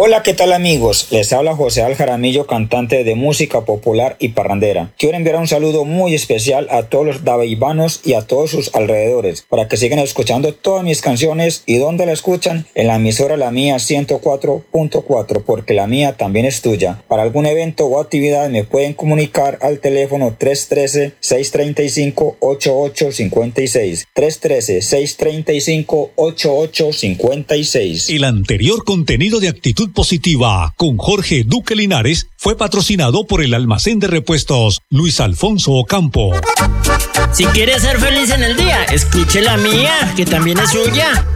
Hola, ¿qué tal amigos? Les habla José Al Jaramillo, cantante de música popular y parrandera. Quiero enviar un saludo muy especial a todos los daveibanos y a todos sus alrededores, para que sigan escuchando todas mis canciones. ¿Y dónde la escuchan? En la emisora La Mía 104.4, porque la mía también es tuya. Para algún evento o actividad me pueden comunicar al teléfono 313-635-8856. 313-635-8856. El anterior contenido de Actitud Positiva con Jorge Duque Linares fue patrocinado por el almacén de repuestos Luis Alfonso Ocampo. Si quiere ser feliz en el día, escuche La Mía, que también es suya.